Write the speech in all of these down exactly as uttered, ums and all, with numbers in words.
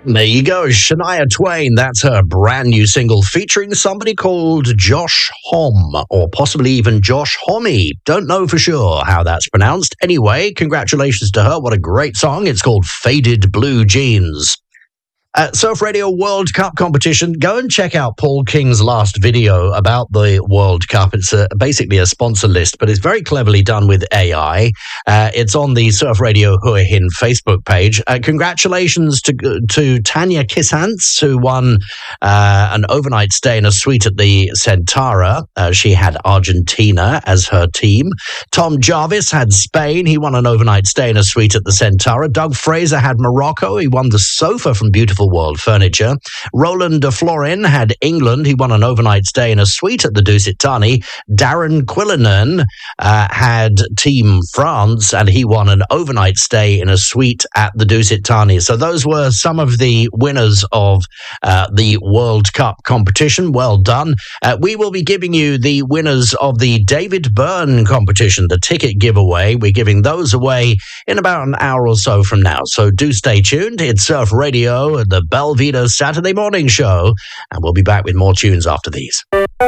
There you go, Shania Twain. That's her brand new single featuring somebody called Josh Homme, or possibly even Josh Homme. Don't know for sure how that's pronounced. Anyway, congratulations to her. What a great song. It's called Faded Blue Jeans. Uh, Surf Radio World Cup competition. Go and check out Paul King's last video about the World Cup. It's a, basically a sponsor list, but it's very cleverly done with A I. Uh, it's on the Surf Radio Hua Hin Facebook page. Uh, congratulations to to Tanya Kissants, who won uh, an overnight stay in a suite at the Centara. Uh, she had Argentina as her team. Tom Jarvis had Spain. He won an overnight stay in a suite at the Centara. Doug Fraser had Morocco. He won the sofa from Beautiful World Furniture. Roland de Florin had England. He won an overnight stay in a suite at the Dusit Thani. Darren Quillinan uh, had Team France, and he won an overnight stay in a suite at the Dusit Thani. So those were some of the winners of uh, the World Cup competition. Well done. Uh, we will be giving you the winners of the David Byrne competition, the ticket giveaway. We're giving those away in about an hour or so from now. So do stay tuned. It's Surf Radio, the Belvedere Saturday Morning Show, and we'll be back with more tunes after these.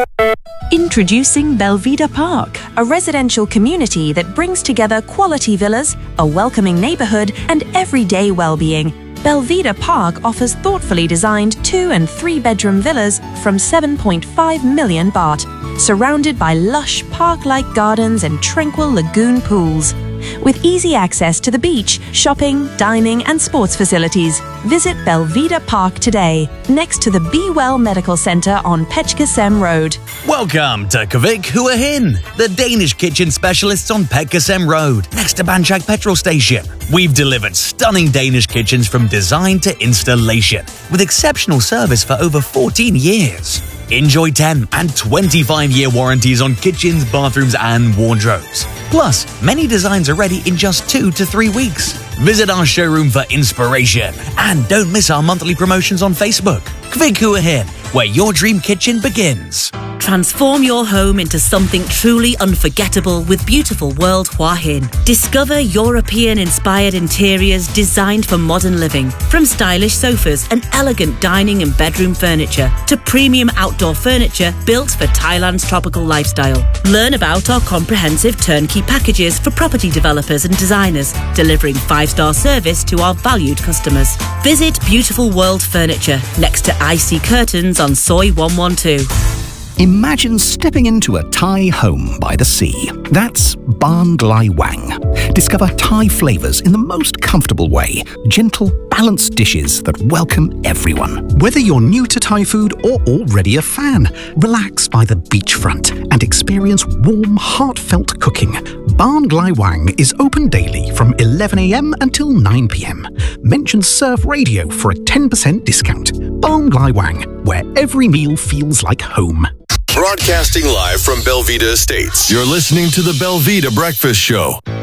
Introducing Belvedere Park, a residential community that brings together quality villas, a welcoming neighborhood, and everyday well-being. Belvedere Park offers thoughtfully designed two and three bedroom villas from seven point five million baht, surrounded by lush park-like gardens and tranquil lagoon pools. With easy access to the beach, shopping, dining and sports facilities, visit Belvedere Park today, next to the Be Well Medical Centre on Petchkasem Road. Welcome to Kvik Hua Hin, the Danish kitchen specialists on Petchkasem Road, next to Banchak petrol station. We've delivered stunning Danish kitchens from design to installation, with exceptional service for over fourteen years. Enjoy ten and twenty-five year warranties on kitchens, bathrooms and wardrobes. Plus, many designs are ready in just two to three weeks. Visit our showroom for inspiration and don't miss our monthly promotions on Facebook. Kvik Hua Hin, where your dream kitchen begins. Transform your home into something truly unforgettable with Beautiful World Hua Hin. Discover European-inspired interiors designed for modern living, from stylish sofas and elegant dining and bedroom furniture to premium outdoor furniture built for Thailand's tropical lifestyle. Learn about our comprehensive turnkey packages for property developers and designers, delivering five-star service to our valued customers. Visit Beautiful World Furniture next to I C Curtains on Soi one one two. Imagine stepping into a Thai home by the sea. That's Ban Glai Wang. Discover Thai flavors in the most comfortable way. Gentle, balanced dishes that welcome everyone. Whether you're new to Thai food or already a fan, relax by the beachfront and experience warm, heartfelt cooking. Ban Glai Wang is open daily from eleven a m until nine p m Mention Surf Radio for a ten percent discount. Ban Glai Wang, where every meal feels like home. Broadcasting live from Belvedere Estates. You're listening to the Belvedere Breakfast Show.